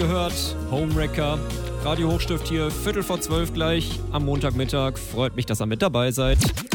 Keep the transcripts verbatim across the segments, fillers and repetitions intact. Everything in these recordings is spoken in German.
Gehört, Homewrecker, Radio Hochstift hier, Viertel vor zwölf gleich am Montagmittag. Freut mich, dass ihr mit dabei seid.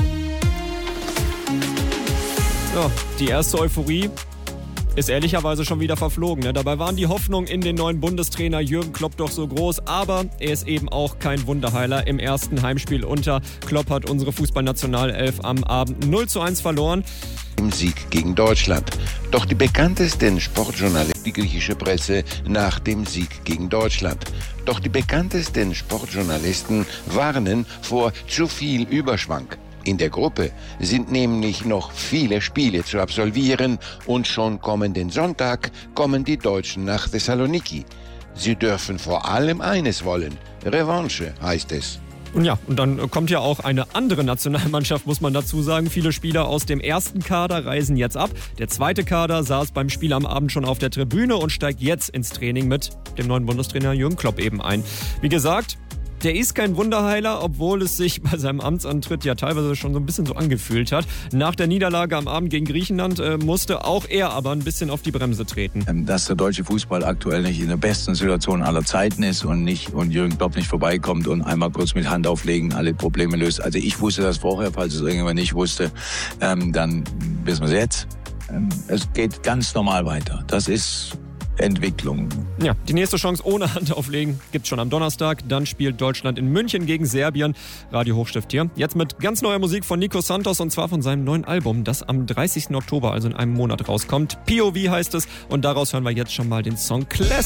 Ja, die erste Euphorie ist ehrlicherweise schon wieder verflogen. Ne? Dabei waren die Hoffnungen in den neuen Bundestrainer Jürgen Klopp doch so groß, aber er ist eben auch kein Wunderheiler. Im ersten Heimspiel unter Klopp hat unsere Fußballnationalelf am Abend null zu eins verloren. Im Sieg gegen Deutschland. Doch die bekanntesten Sportjournalisten, die griechische Presse nach dem Sieg gegen Deutschland. Doch die bekanntesten Sportjournalisten warnen vor zu viel Überschwang. In der Gruppe sind nämlich noch viele Spiele zu absolvieren und schon kommenden Sonntag kommen die Deutschen nach Thessaloniki. Sie dürfen vor allem eines wollen: Revanche, heißt es. Ja, und dann kommt ja auch eine andere Nationalmannschaft, muss man dazu sagen. Viele Spieler aus dem ersten Kader reisen jetzt ab. Der zweite Kader saß beim Spiel am Abend schon auf der Tribüne und steigt jetzt ins Training mit dem neuen Bundestrainer Jürgen Klopp eben ein. Wie gesagt, der ist kein Wunderheiler, obwohl es sich bei seinem Amtsantritt ja teilweise schon so ein bisschen so angefühlt hat. Nach der Niederlage am Abend gegen Griechenland äh, musste auch er aber ein bisschen auf die Bremse treten. Dass der deutsche Fußball aktuell nicht in der besten Situation aller Zeiten ist und, nicht, und Jürgen Klopp nicht vorbeikommt und einmal kurz mit Hand auflegen alle Probleme löst. Also ich wusste das vorher, falls es irgendjemand nicht wusste, ähm, dann wissen wir es jetzt. Ähm, es geht ganz normal weiter. Das ist Entwicklung. Ja, die nächste Chance ohne Hand auflegen gibt's schon am Donnerstag. Dann spielt Deutschland in München gegen Serbien. Radio Hochstift hier. Jetzt mit ganz neuer Musik von Nico Santos und zwar von seinem neuen Album, das am dreißigsten Oktober, also in einem Monat rauskommt. P O V heißt es und daraus hören wir jetzt schon mal den Song Classic.